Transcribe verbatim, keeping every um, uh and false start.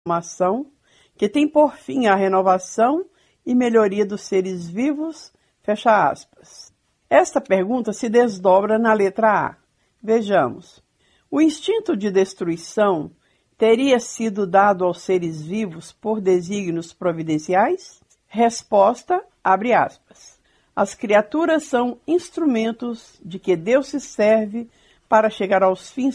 uma ação que tem por fim a renovação e melhoria dos seres vivos, fecha aspas. Esta pergunta se desdobra na letra A. Vejamos. O instinto de destruição teria sido dado aos seres vivos por desígnios providenciais? Resposta, abre aspas. As criaturas são instrumentos de que Deus se serve para chegar aos fins